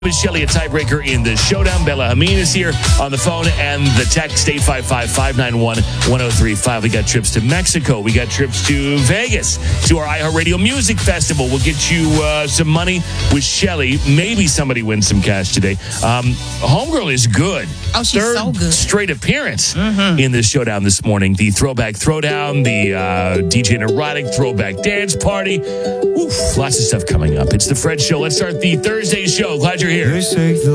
With Shelly, a tiebreaker in the showdown. Bella Amin is here on the phone and the text 855-591-1035. We got trips to Mexico. We got trips to Vegas to our iHeartRadio Music Festival. We'll get you some money with Shelly. Maybe somebody wins some cash today. Homegirl is good. Oh, she's Third so good. straight appearance in this showdown this morning. The Throwback Throwdown, the DJ Neurotic Throwback Dance Party. Oof, lots of stuff coming up. It's the Fred Show. Let's start the Thursday show. Glad you're here.